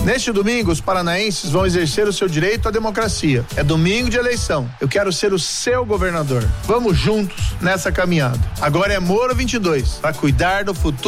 Neste domingo, os paranaenses vão exercer o seu direito à democracia. É domingo de eleição. Eu quero ser o seu governador. Vamos juntos nessa caminhada. Agora é Moro 22, para cuidar do futuro